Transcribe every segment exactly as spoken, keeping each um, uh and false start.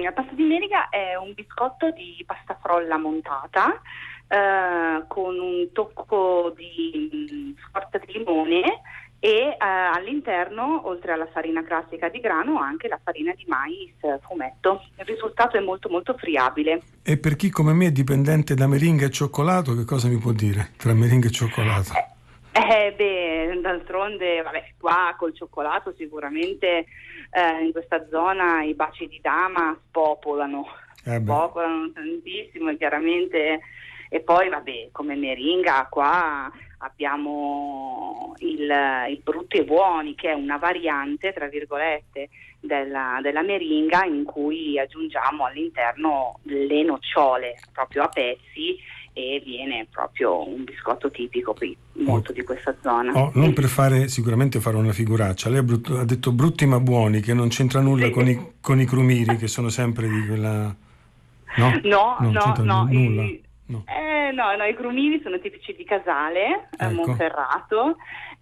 la pasta di merica è un biscotto di pasta frolla montata eh, con un tocco di mh, scorza di limone e eh, all'interno, oltre alla farina classica di grano, anche la farina di mais fumetto. Il risultato è molto molto friabile. E per chi come me è dipendente da meringa e cioccolato, che cosa mi può dire tra meringa e cioccolato? Eh, eh beh, d'altronde, vabbè, qua col cioccolato sicuramente eh, in questa zona i baci di dama spopolano, Eh beh. spopolano tantissimo, e chiaramente, e poi vabbè, come meringa qua abbiamo il, il Brutti e Buoni, che è una variante, tra virgolette, della, della meringa, in cui aggiungiamo all'interno le nocciole proprio a pezzi, e viene proprio un biscotto tipico qui, molto di questa zona. Oh, non per fare sicuramente fare una figuraccia, lei ha, brutto, ha detto brutti ma buoni, che non c'entra nulla sì. con, i, con i crumiri, che sono sempre di quella... No, no, non no, no, nulla. I, no. Eh, no, no, i crumiri sono tipici di Casale, Ecco. a Monferrato,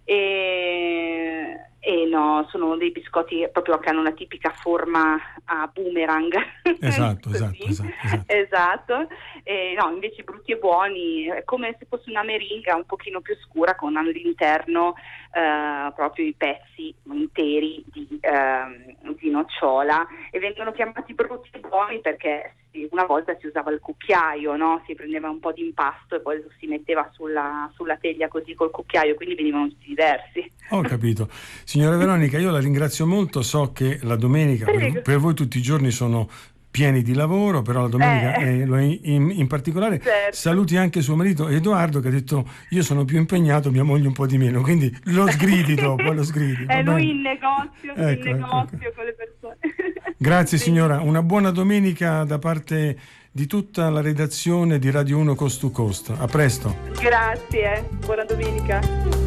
e, e no, sono dei biscotti proprio che hanno una tipica forma a boomerang. Esatto, esatto, esatto, esatto. Esatto. E, no, invece i Brutti e Buoni è come se fosse una meringa un pochino più scura, con all'interno eh, proprio i pezzi interi di, eh, di nocciola, e vengono chiamati Brutti e Buoni perché una volta si usava il cucchiaio, no? Si prendeva un po' di impasto e poi lo si metteva sulla, sulla teglia così col cucchiaio, quindi venivano tutti diversi. Ho capito. Signora Veronica, io la ringrazio molto, so che la domenica per, per voi tutti i giorni sono pieni di lavoro, però la domenica eh, è, lo è in, in particolare. Certo. Saluti anche suo marito Edoardo, che ha detto io sono più impegnato, mia moglie un po' di meno, quindi lo sgridi dopo, lo sgridi. È lui bene? in negozio, ecco, in ecco, negozio ecco. con le persone. Grazie signora, una buona domenica da parte di tutta la redazione di Radio uno Coast to Coast. A presto. Grazie, buona domenica.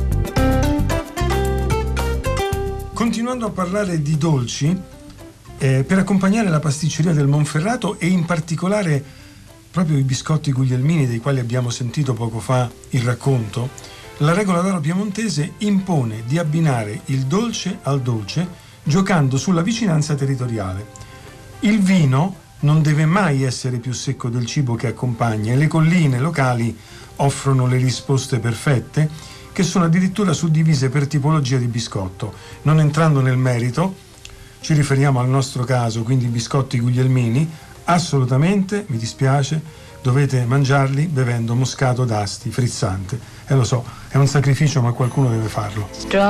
Continuando a parlare di dolci, eh, per accompagnare la pasticceria del Monferrato e in particolare proprio i biscotti guglielmini, dei quali abbiamo sentito poco fa il racconto, la regola d'oro piemontese impone di abbinare il dolce al dolce giocando sulla vicinanza territoriale. Il vino non deve mai essere più secco del cibo che accompagna, e le colline locali offrono le risposte perfette, che sono addirittura suddivise per tipologia di biscotto. Non entrando nel merito, ci riferiamo al nostro caso, quindi i biscotti guglielmini, assolutamente, mi dispiace, dovete mangiarli bevendo moscato d'Asti frizzante. E lo so, è un sacrificio, ma qualcuno deve farlo.